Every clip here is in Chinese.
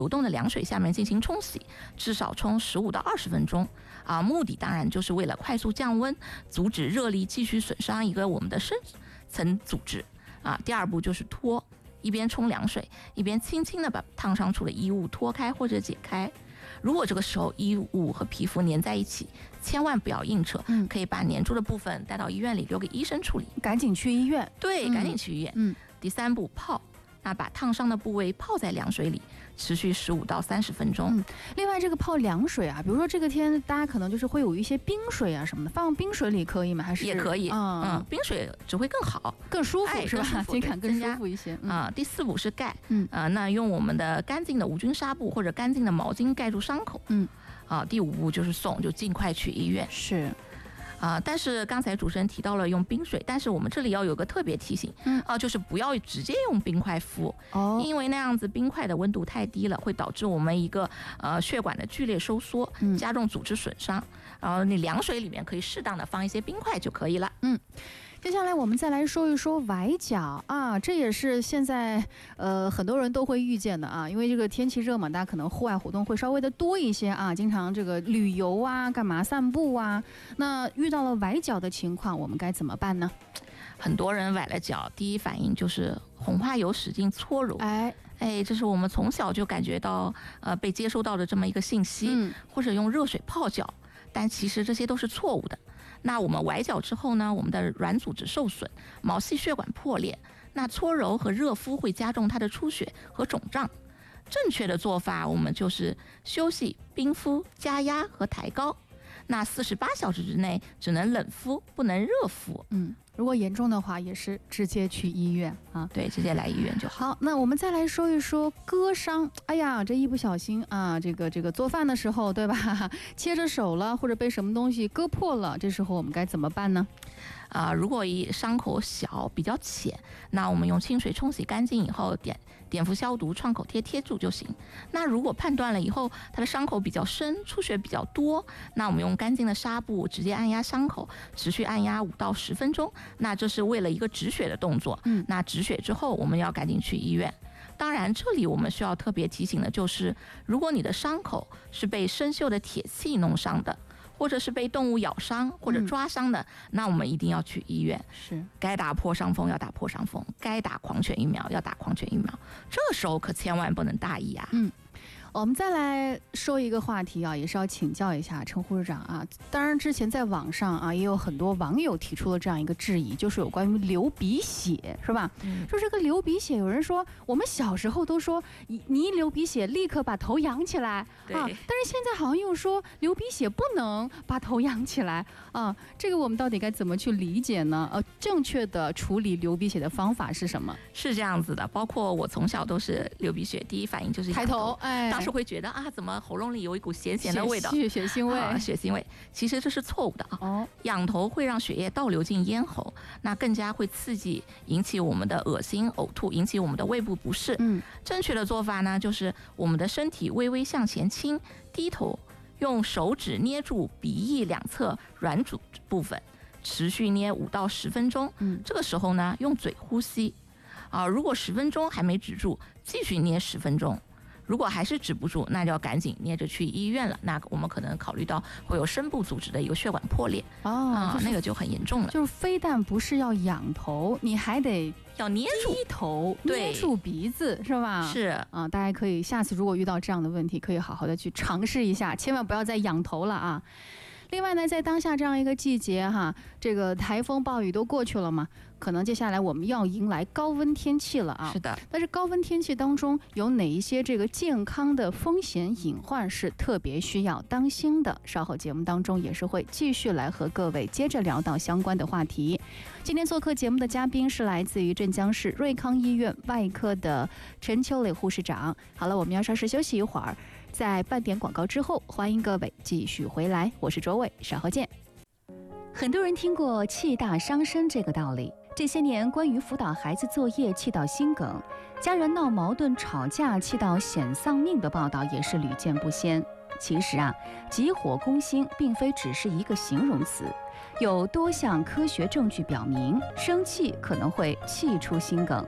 流动的凉水下面进行冲洗，至少冲15到20分钟目的当然就是为了快速降温，阻止热力继续损伤我们的深层组织第二步就是脱，一边冲凉水，一边轻轻的把烫伤处的衣物脱开或者解开。如果这个时候衣物和皮肤粘在一起，千万不要硬扯，可以把粘住的部分带到医院里留给医生处理。 赶紧去医院。 对，赶紧去医院。第三步泡，那把烫伤的部位泡在凉水里，持续15到30分钟。 另外这个泡凉水比如说这个天大家可能就是会有一些冰水什么的，放冰水里可以吗？还是也可以。冰水只会更好， 更舒服，是吧？体感更舒服一些。 第4步是盖。那用我们的干净的无菌纱布或者干净的毛巾盖住伤口。第5步就是送，就尽快去医院。 是。 但是刚才主持人提到了用冰水，但是我们这里要有个特别提醒，就是不要直接用冰块敷，因为那样子冰块的温度太低了，会导致我们一个血管的剧烈收缩，加重组织损伤。然后你凉水里面可以适当的放一些冰块就可以了。 接下来我们再来说一说崴脚这也是现在很多人都会遇见的因为这个天气热嘛，大家可能户外活动会稍微的多一些经常这个旅游干嘛散步那遇到了崴脚的情况，我们该怎么办呢？ 很多人崴了脚，第一反应就是红花油使劲搓揉。这是我们从小就感觉到被接收到的这么一个信息，或者用热水泡脚，但其实这些都是错误的。那我们崴脚之后呢，我们的软组织受损，毛细血管破裂，那搓揉和热敷会加重它的出血和肿胀。正确的做法我们就是休息、冰敷、加压和抬高。那48小时之内只能冷敷，不能热敷。 如果严重的话，也是直接去医院对，直接来医院就好。 好，那我们再来说一说割伤。这一不小心这个做饭的时候，对吧？切着手了，或者被什么东西割破了，这时候我们该怎么办呢？ 如果伤口小比较浅，那我们用清水冲洗干净以后，碘伏消毒，创口贴贴住就行。那如果判断了以后它的伤口比较深，出血比较多，那我们用干净的纱布直接按压伤口，持续按压5到10分钟。那这是为了一个止血的动作。那止血之后我们要赶紧去医院。当然这里我们需要特别提醒的就是，如果你的伤口是被生锈的铁器弄伤的，或者是被动物咬伤或者抓伤的，那我们一定要去医院。 是， 该打破伤风要打破伤风，该打狂犬疫苗要打狂犬疫苗。这个时候可千万不能大意我们再来说一个话题也是要请教一下陈护士长当然之前在网上也有很多网友提出了这样一个质疑，就是有关于流鼻血，是吧？说这个流鼻血，有人说我们小时候都说你一流鼻血立刻把头仰起来但是现在好像又说流鼻血不能把头仰起来这个我们到底该怎么去理解呢？正确的处理流鼻血的方法是什么？ 是这样子的，包括我从小都是流鼻血，第一反应就是抬头， 当时会觉得怎么喉咙里有一股咸咸的味道， 血腥味， 血腥味。其实这是错误的仰头会让血液倒流进咽喉，那更加会刺激，引起我们的恶心、呕吐，引起我们的胃部不适。正确的做法呢，就是我们的身体微微向前倾，低头，用手指捏住鼻翼两侧软组织部分，持续捏5到10分钟。这个时候呢，用嘴呼吸如果10分钟还没止住，继续捏10分钟。如果还是止不住，那就要赶紧捏着去医院了。那我们可能考虑到会有深部组织的一个血管破裂那个就很严重了。 就是非但不是要仰头，你还得要捏住低头，捏住鼻子，是吧？ 是大家可以下次如果遇到这样的问题，可以好好的去尝试一下，千万不要再仰头了另外呢，在当下这样一个季节这个台风暴雨都过去了嘛，可能接下来我们要迎来高温天气了是的。 但是高温天气当中有哪一些这个健康的风险隐患是特别需要当心的？稍后节目当中也是会继续来和各位接着聊到相关的话题。今天做客节目的嘉宾是来自于镇江市瑞康医院外科的陈秋磊护士长。好了，我们要稍事休息一会儿，在半点广告之后，欢迎各位继续回来。我是周伟，稍后见。很多人听过气大伤身这个道理，这些年关于辅导孩子作业气到心梗，家人闹矛盾吵架气到险丧命的报道也是屡见不鲜。其实急火攻心并非只是一个形容词，有多项科学证据表明，生气可能会气出心梗。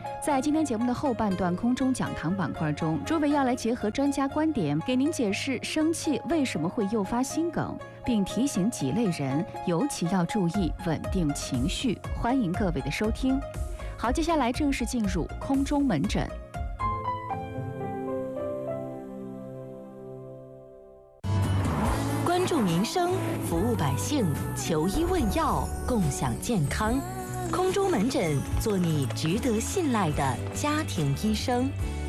在今天节目的后半段空中讲堂板块中，诸位要来结合专家观点，给您解释生气为什么会诱发心梗，并提醒几类人尤其要注意稳定情绪。欢迎各位的收听。好，接下来正式进入空中门诊。 关注民生，服务百姓，求医问药，共享健康。空中门诊，做你值得信赖的家庭医生。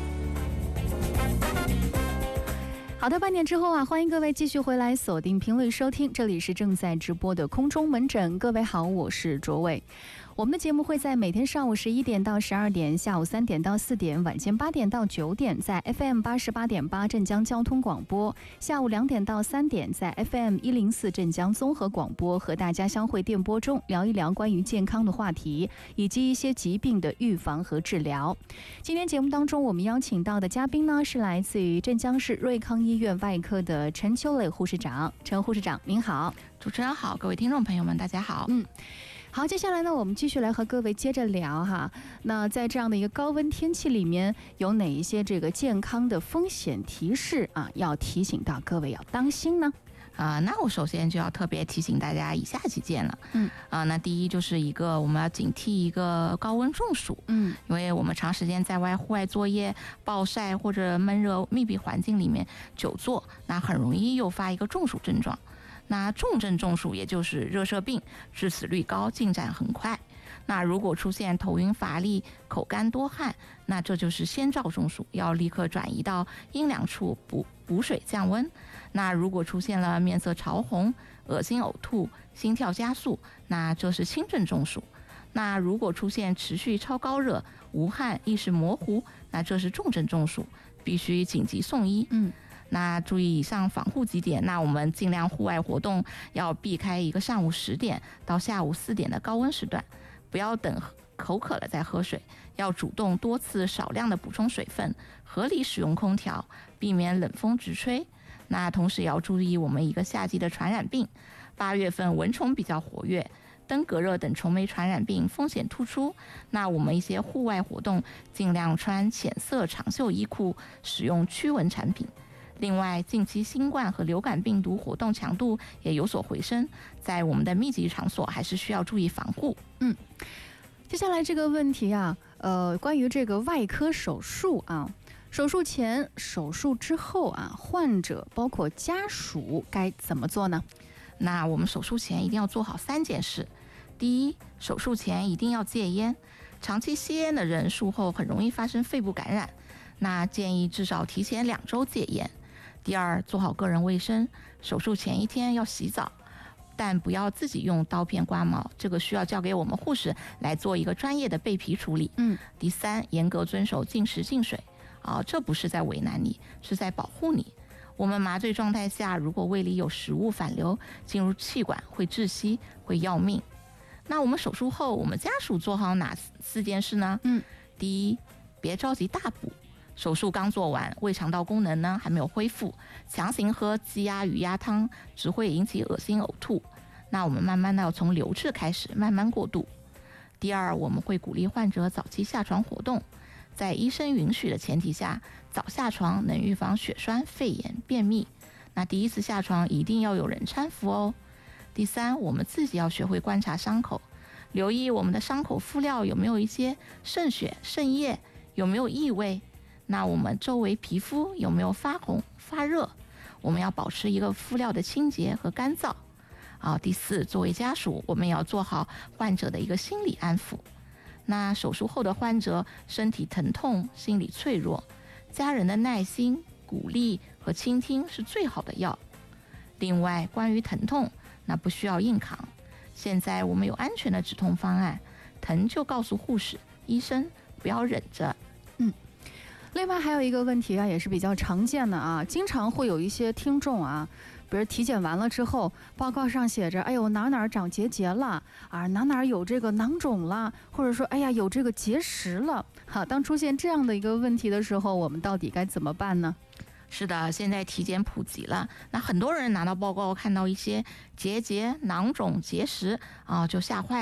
好的，半点之后啊，欢迎各位继续回来锁定频率收听，这里是正在直播的空中门诊。各位好，我是卓伟。我们的节目会在每天上午11点到12点，下午3点到4点，晚间8点到9点，在 FM 88.8镇江交通广播；下午2点到3点，在 FM 104镇江综合广播，和大家相会电波中聊一聊关于健康的话题，以及一些疾病的预防和治疗。今天节目当中，我们邀请到的嘉宾呢，是来自于镇江市瑞康医院外科的陈秋磊护士长。陈护士长，您好。 主持人好，各位听众朋友们，大家好。 好，接下来呢，我们继续来和各位接着聊哈。那在这样的一个高温天气里面，有哪一些这个健康的风险提示啊，要提醒到各位要当心呢？ 那我首先就要特别提醒大家以下几件了。那第一就是我们要警惕一个高温中暑。因为我们长时间在户外作业、暴晒或者闷热密闭环境里面久坐，那很容易诱发一个中暑症状。那重症中暑也就是热射病，致死率高，进展很快。那如果出现头晕乏力、口干多汗，那这就是先兆中暑，要立刻转移到阴凉处补水降温。那如果出现了面色潮红、恶心呕吐、心跳加速，那这是轻症中暑。那如果出现持续超高热、无汗、意识模糊，那这是重症中暑，必须紧急送医。那注意以上防护几点，那我们尽量户外活动要避开一个上午10点到下午4点的高温时段，不要等口渴了再喝水，要主动多次少量的补充水分，合理使用空调，避免冷风直吹。那同时也要注意我们一个夏季的传染病，8月份蚊虫比较活跃，登革热等虫媒传染病风险突出。那我们一些户外活动尽量穿浅色长袖衣裤，使用驱蚊产品。另外，近期新冠和流感病毒活动强度也有所回升，在我们的密集场所还是需要注意防护。 接下来这个问题啊，关于这个外科手术啊，手术前、手术之后啊，患者包括家属该怎么做呢？ 那我们手术前一定要做好3件事。第一，手术前一定要戒烟，长期吸烟的人术后很容易发生肺部感染，那建议至少提前2周戒烟。第二，做好个人卫生，手术前1天要洗澡，但不要自己用刀片刮毛，这个需要交给我们护士来做一个专业的备皮处理。第三，严格遵守禁食禁水，这不是在为难你，是在保护你。我们麻醉状态下，如果胃里有食物反流进入气管，会窒息，会要命。那我们手术后，我们家属做好哪4件事呢？第一，别着急大补。手术刚做完，胃肠道功能呢还没有恢复，强行喝鸡鸭鱼鸭汤只会引起恶心呕吐。那我们慢慢的要从流质开始，慢慢过渡。第二，我们会鼓励患者早期下床活动，在医生允许的前提下，早下床能预防血栓、肺炎、便秘。那第一次下床一定要有人搀扶哦。第三，我们自己要学会观察伤口，留意我们的伤口敷料有没有一些渗血、渗液，有没有异味。那我们周围皮肤有没有发红、发热？我们要保持一个敷料的清洁和干燥。第四，作为家属，我们也要做好患者的一个心理安抚。那手术后的患者身体疼痛、心理脆弱，家人的耐心、鼓励和倾听是最好的药。另外，关于疼痛，那不需要硬扛。现在我们有安全的止痛方案，疼就告诉护士、医生，不要忍着。 另外还有一个问题啊，也是比较常见的啊，经常会有一些听众啊，比如体检完了之后，报告上写着，哎呦哪哪长结节了啊，哪哪有这个囊肿了，或者说哎呀有这个结石了。好，当出现这样的一个问题的时候，我们到底该怎么办呢？ 是的，现在体检普及了，那很多人拿到报告看到一些结节、囊肿、结石就吓坏了，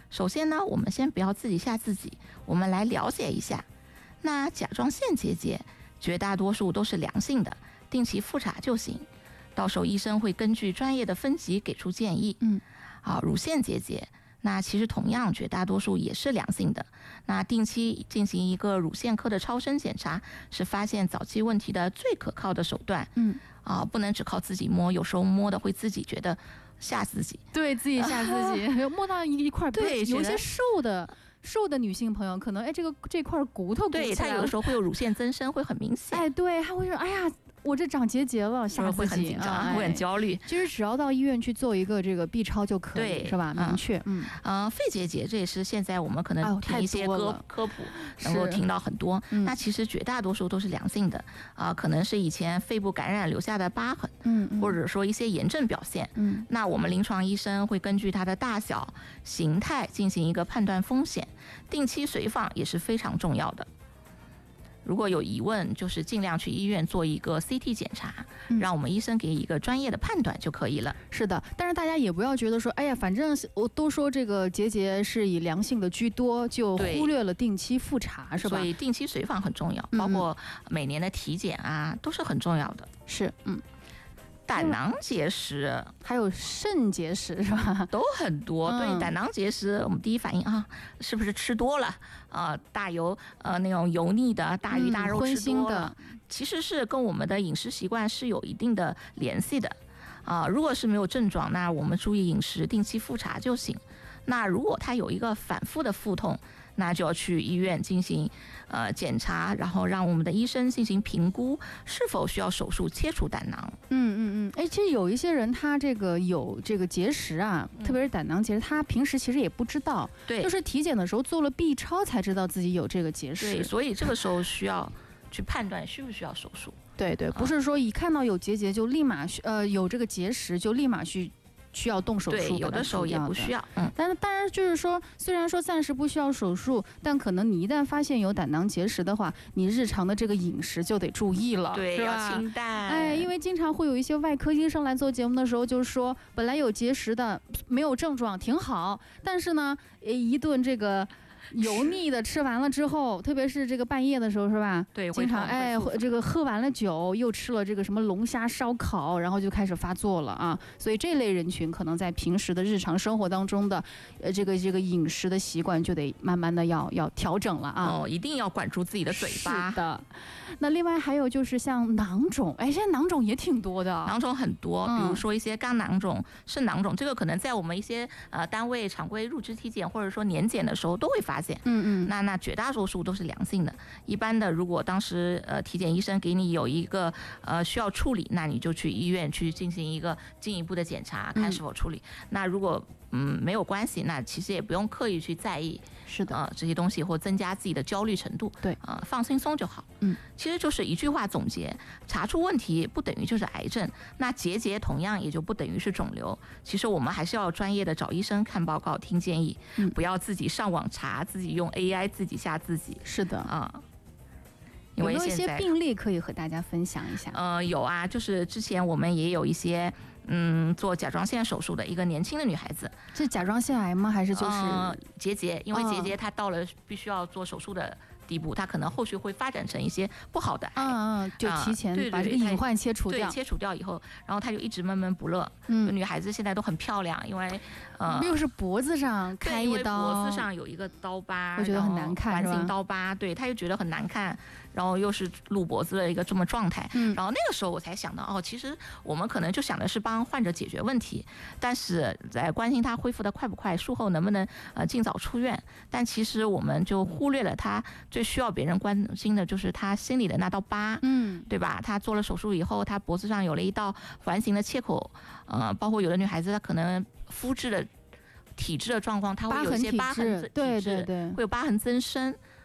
首先呢，我们先不要自己吓自己，我们来了解一下。那甲状腺结节绝大多数都是良性的，定期复查就行。到时候医生会根据专业的分级给出建议。乳腺结节，那其实同样绝大多数也是良性的，那定期进行一个乳腺科的超声检查是发现早期问题的最可靠的手段。不能只靠自己摸，有时候摸的会自己觉得吓自己， 对自己吓自己，摸到一块， 对， 有一些瘦的女性朋友可能这块骨头， 对，她有的时候会有乳腺增生，会很明显。 对，她会说哎呀，我这长结节了，吓自己， 会很紧张，会很焦虑。 其实只要到医院去做一个这个 B 超就可以，是吧？明确。 肺结节这也是现在我们可能听一些科普能够听到很多。那其实绝大多数都是良性的，可能是以前肺部感染留下的疤痕，或者说一些炎症表现。那我们临床医生会根据它的大小、形态进行一个判断风险，定期随访也是非常重要的。如果有疑问，就是尽量去医院做一个 CT 检查，让我们医生给一个专业的判断就可以了。 是的，但是大家也不要觉得说，哎呀，反正我都说这个结节是以良性的居多，就忽略了定期复查，是吧？ 所以定期随访很重要，包括每年的体检啊，都是很重要的。 是， 胆囊结石还有肾结石是吧？ 都很多。对，胆囊结石，我们第一反应是不是吃多了大油那种油腻的大鱼大肉吃多了，其实是跟我们的饮食习惯是有一定的联系的如果是没有症状，那我们注意饮食，定期复查就行。那如果它有一个反复的腹痛，那就要去医院进行检查，然后让我们的医生进行评估是否需要手术切除胆囊。 其实有一些人他这个有这个结石特别是胆囊结石，他平时其实也不知道， 对， 就是体检的时候做了 B 超才知道自己有这个结石。 对，所以这个时候需要去判断需不需要手术。 对，不是说一看到有结节就立马有这个结石就立马需要动手术， 对，有的时候也不需要。 但是当然就是说，虽然说暂时不需要手术，但可能你一旦发现有胆囊结石的话，你日常的这个饮食就得注意了， 对， 是吧？ 要清淡。 因为经常会有一些外科医生来做节目的时候，就是说本来有结石的没有症状挺好，但是呢，一顿这个油腻的吃完了之后，特别是这个半夜的时候，是吧？ 对， 经常这个喝完了酒，又吃了这个什么龙虾烧烤，然后就开始发作了所以这类人群可能在平时的日常生活当中的这个饮食的习惯就得慢慢的要调整了一定要管住自己的嘴巴。 是的。那另外还有就是像囊肿，现在囊肿也挺多的， 囊肿很多，比如说一些肝囊肿、肾囊肿，这个可能在我们一些单位常规入职体检或者说年检的时候都会发现。那绝大多数都是良性的。一般的，如果当时体检医生给你有一个需要处理，那你就去医院去进行一个进一步的检查，看是否处理。那如果没有关系，那其实也不用刻意去在意， 是的这些东西或增加自己的焦虑程度。 对放轻松就好。其实就是一句话总结：查出问题不等于就是癌症，那结节同样也就不等于是肿瘤。其实我们还是要专业的找医生看报告、听建议，不要自己上网查，自己用 AI 自己吓自己。 是的因为有没有一些病例可以和大家分享一下？ 有就是之前我们也有一些做甲状腺手术的一个年轻的女孩子。 是甲状腺癌吗？还是就是结节？因为结节它到了必须要做手术的地步，它可能后续会发展成一些不好的癌， 就提前把这个隐患切除掉。 对，切除掉以后，然后她就一直闷闷不乐。女孩子现在都很漂亮，因为又是脖子上开一刀， 脖子上有一个刀疤， 我觉得很难看， 环形刀疤，对，她就觉得很难看，然后又是露脖子的一个这么状态。然后那个时候我才想到，其实我们可能就想的是帮患者解决问题，但是在关心他恢复的快不快，术后能不能尽早出院，但其实我们就忽略了他最需要别人关心的就是他心里的那道疤，对吧？他做了手术以后，他脖子上有了一道环形的切口，包括有的女孩子她可能肤质的体质的状况，她会有一些疤痕， 对， 会有疤痕增生。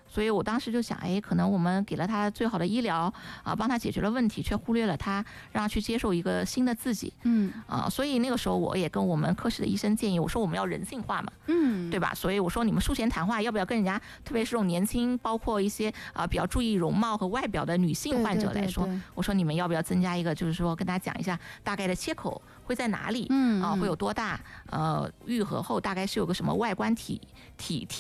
所以我当时就想，可能我们给了他最好的医疗帮他解决了问题，却忽略了他，让他去接受一个新的自己。所以那个时候我也跟我们科室的医生建议，我说我们要人性化嘛，对吧？所以我说你们术前谈话要不要跟人家，特别是这种年轻，包括一些比较注意容貌和外表的女性患者来说，我说你们要不要增加一个，就是说跟他讲一下大概的切口会在哪里，会有多大，愈合后大概是有个什么外观体